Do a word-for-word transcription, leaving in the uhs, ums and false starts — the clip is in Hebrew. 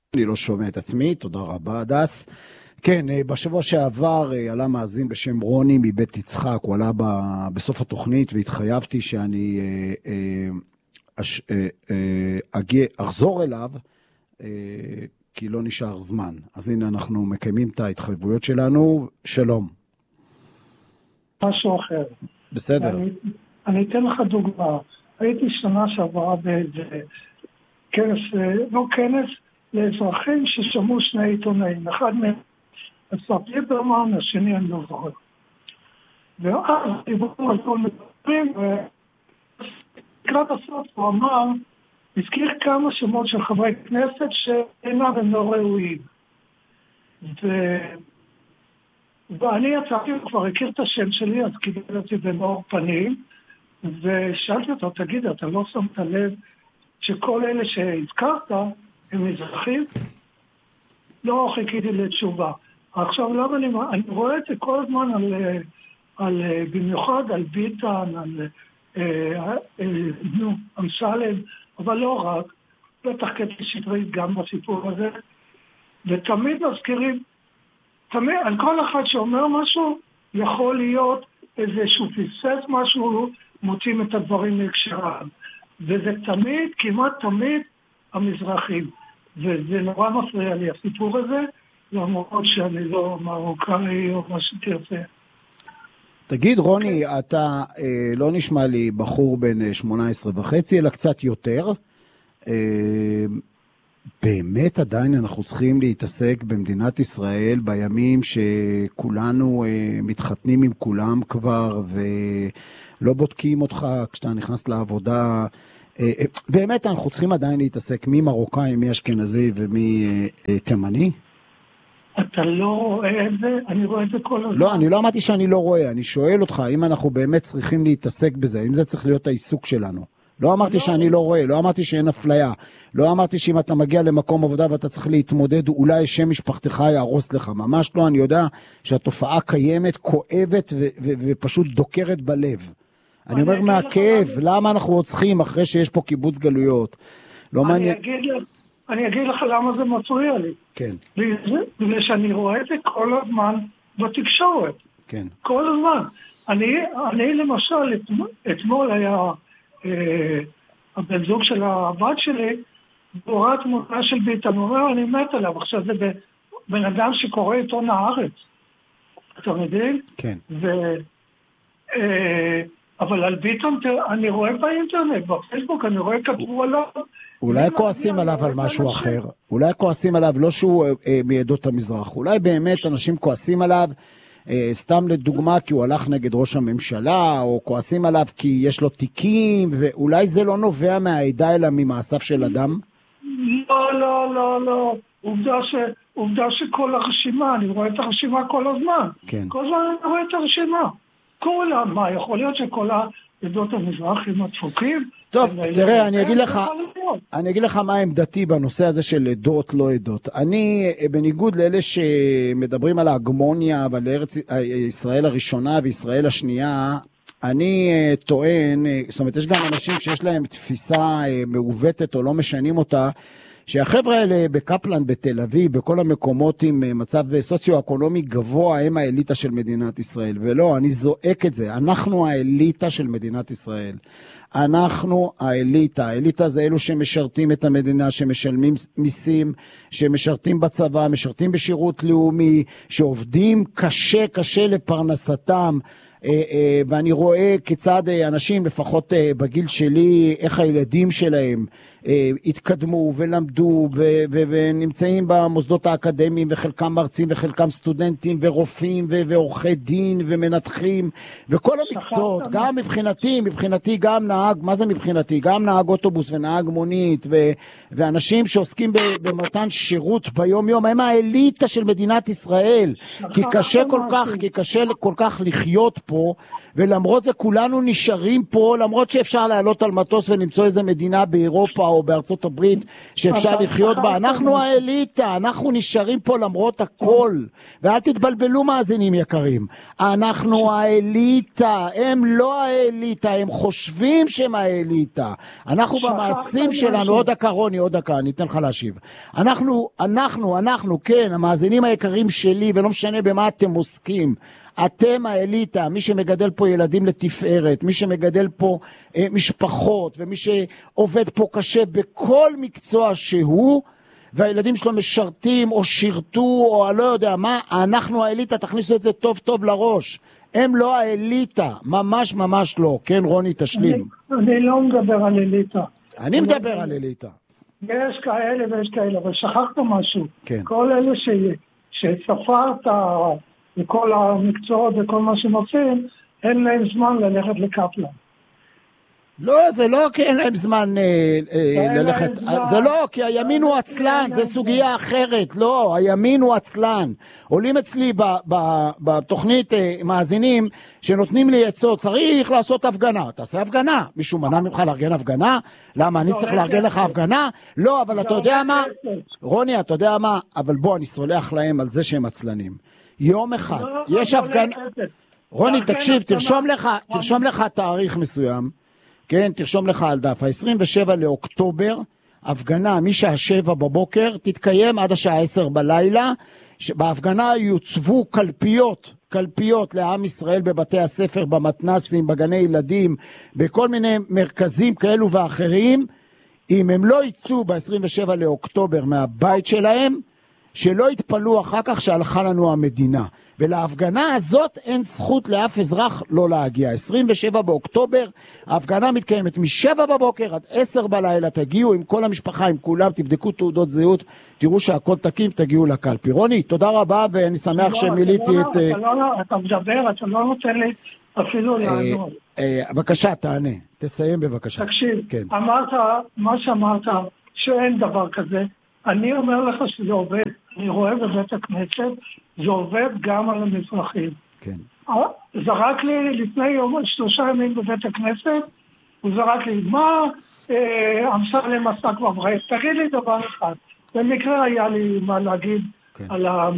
אני לא שומע את עצמי, תודה רבה, דס. כן, בשבוע שעבר עלה מאזין בשם רוני מבית יצחק, הוא עלה בסוף התוכנית והתחייבתי שאני אחזור אליו, כי לא נשאר זמן. אז הנה אנחנו מקיימים את ההתחייבויות שלנו. שלום. משהו אחר. בסדר. אני, אני אתן לך דוגמה. הייתי שנה שעברה באיזה כנס, לא כנס, לאזרחים ששמעו שני עיתונאים. אחד מהם אסף ליברמן, השני אני לא זוכר. ואז דיברו על כל מדברים, ולקראת הסוף הוא אמר, הזכיר כמה שמות של חברי כנסת שאינם הם לא ראויים. ו... ואני יצאתי, הוא כבר הכיר את השם שלי, אז קיבל אותי במאור פנים, ושאלתי אותו, תגיד, אתה לא שמת לב שכל אלה שהזכרת הם אזרחים? לא חיכיתי לתשובה. עכשיו, למה אני, אני רואה את זה כל הזמן על, על, במיוחד על ביטן, על אה, אה, נו, אמסלם, אבל לא רק, בטח קטי שטרית גם בסיפור הזה, ותמיד מזכירים, תמיד, על כל אחד שאומר משהו, יכול להיות איזשהו פספס משהו, מוצאים את הדברים מהקשרם. וזה תמיד, כמעט תמיד, המזרחים. וזה נורא מפריע לי, הסיפור הזה, למרות שאני לא מרוקאי או מה שתרצה. תגיד, רוני, אתה אה, לא נשמע לי בחור בן שמונה עשרה וחצי, אלא קצת יותר. אה, באמת עדיין אנחנו צריכים להתעסק במדינת ישראל בימים שכולנו אה, מתחתנים עם כולם כבר ולא בודקים אותך כשאתה נכנס לעבודה. אה, אה, באמת אנחנו צריכים עדיין להתעסק מי מרוקאי, מי אשכנזי ומי אה, אה, תימני? אתה לא רואה את זה? אני רואה את זה כל הזמן. לא, אני לא אמרתי שאני לא רואה, אני שואל אותך אם אנחנו באמת צריכים להתעסק בזה, אם זה צריך להיות העיסוק שלנו. לא אמרתי שאני לא רואה, לא אמרתי שאין אפליה, לא אמרתי שאם אתה מגיע למקום עבודה ואתה צריך להתמודד, אולי שם משפחתך יהרוס לך, ממש לא, אני יודע שהתופעה קיימת, כואבת ו- ו- ופשוט דוקרת בלב. אני אומר מהכאב, למה אנחנו רוצחים אחרי שיש פה קיבוץ גלויות? לא מעניין... אני אגיד לך למה זה מפריע לי. כן. בגלל שאני רואה את זה כל הזמן בתקשורת. כן. כל הזמן. אני, אני למשל, אתמול היה אה, הבן זוג של הבת שלי, הוא ראה תמונה של ביטן, הוא אומר, אני מת עליו. עכשיו זה בן אדם שקורא עיתון הארץ. אתה מבין? כן. ו... אה, אבל על ביטן, אני רואה באינטרנט, בפייסבוק, אני רואה כתבו עליו, אולי כועסים עליו על משהו אחר, אולי כועסים עליו לא שהוא אה, מעדות המזרח, אולי באמת אנשים כועסים עליו, אה, סתם לדוגמה כי הוא הלך נגד ראש הממשלה, או כועסים עליו כי יש לו תיקים, ואולי זה לא נובע מהעדה אלא ממעשיו של אדם? לא, לא, לא, לא, עובדה, ש, עובדה שכל הרשימה, אני רואה את הרשימה כל הזמן, כן. כל הזמן אני רואה את הרשימה, כולם, מה, יכול להיות שכל העדות המזרח הם הדפוקים? טוב, תראה, אני אגיד לך, אני אגיד לך מה עמדתי בנושא הזה של עדות, לא עדות. אני, בניגוד לאלה שמדברים על ההגמוניה ועל ארץ ישראל הראשונה וישראל השנייה, אני טוען, זאת אומרת, יש גם אנשים שיש להם תפיסה מעוותת או לא משנים אותה, שהחבר'ה האלה בקפלן, בתל אביב, בכל המקומות עם מצב סוציו-אקונומי גבוה, הם האליטה של מדינת ישראל. ולא, אני זועק את זה. אנחנו האליטה של מדינת ישראל. אנחנו האליטה. האליטה זה אלו שמשרתים את המדינה, שמשלמים מיסים, שמשרתים בצבא, משרתים בשירות לאומי, שעובדים קשה קשה לפרנסתם. ואני רואה כיצד אנשים, לפחות בגיל שלי, איך הילדים שלהם התקדמו ולמדו ו- ו- ונמצאים במוסדות האקדמיים, וחלקם מרצים וחלקם סטודנטים ורופאים ו- ועורכי דין ומנתחים וכל המקצועות, גם מבחינתי, מבחינתי גם נהג, מה זה מבחינתי? גם נהג אוטובוס ונהג מונית ו- ואנשים שעוסקים ב- במתן שירות ביום יום, הם האליטה של מדינת ישראל, כי קשה כל כך, כי קשה כל כך לחיות פה, ולמרות זה כולנו נשארים פה, למרות שאפשר לעלות על מטוס ולמצוא איזה מדינה באירופה או או בארצות הברית שאפשר לחיות בה. אנחנו האליטה, אנחנו נשארים פה למרות הכל. ואל תתבלבלו מאזינים יקרים. אנחנו האליטה, הם לא האליטה, הם חושבים שהם האליטה. אנחנו במעשים שלנו, עוד דקה רוני, עוד דקה, אני אתן לך להשיב. אנחנו, אנחנו, אנחנו, כן, המאזינים היקרים שלי, ולא משנה במה אתם עוסקים. אתם האליטה, מי שמגדל פה ילדים לתפארת, מי שמגדל פה אה, משפחות, ומי שעובד פה קשה בכל מקצוע שהוא, והילדים שלו משרתים או שירתו או לא יודע מה, אנחנו האליטה, תכניסו את זה טוב טוב לראש. הם לא האליטה, ממש ממש לא. כן רוני, תשלים. אני, אני לא מדבר על אליטה. אני מדבר על אליטה. יש כאלה ויש כאלה, אבל שכחת משהו. כן. כל אלה ש... שספרת וכל המקצועות וכל מה שנוצאים, אין להם זמן ללכת לקפלן. לא, זה לא כי אין להם זמן אה, אה, ללכת, זמן. זה לא, כי הימין הוא עצלן, זה סוגיה אחרת, לא, הימין הוא עצלן. עולים אצלי ב, ב, בתוכנית אה, מאזינים שנותנים לי עצות, צריך לעשות הפגנה, תעשה הפגנה, מישהו מנע ממך לארגן הפגנה? למה, אני צריך לארגן לך הפגנה? לא, אבל אתה יודע מה? רוני, אתה יודע מה? אבל בוא, אני סולח להם על זה שהם עצלנים. יום אחד, יש הפגנה... רוני, תקשיב, תרשום לך, תרשום לך תאריך מסוים, כן, תרשום לך על דף, ה-עשרים ושבעה לאוקטובר, הפגנה משעה שבע בבוקר, תתקיים עד השעה עשר בלילה, בהפגנה יוצבו קלפיות, קלפיות לעם ישראל בבתי הספר, במתנסים, בגני ילדים, בכל מיני מרכזים כאלו ואחרים. אם הם לא יצאו ב-עשרים ושבעה לאוקטובר מהבית שלהם, שלא יתפלו אחר כך שהלכה לנו המדינה. ולהפגנה הזאת אין זכות לאף אזרח לא להגיע. עשרים ושבעה באוקטובר, ההפגנה מתקיימת משבע בבוקר עד עשר בלילה, תגיעו עם כל המשפחה, עם כולם, תבדקו תעודות זהות, תראו שהכל תקים, תגיעו לקלפי. רוני, תודה רבה, ואני שמח שמיליתי את... אתה מדבר, אתה לא נותן לי אפילו לענות. בבקשה, תענה. תסיים בבקשה. תקשיב, אמרת, מה שאמרת, שאין דבר כזה, אני אומר לך שזה עובד, אני רואה בבית הכנסת, זה עובד גם על המזרחים. כן. זרק לי לפני יום, שלושה ימים בבית הכנסת, הוא זרק לי, מה אה, אמסלם עשה כבר ברייך? תגיד לי דבר אחד. במקרה היה לי מה להגיד כן. על ה...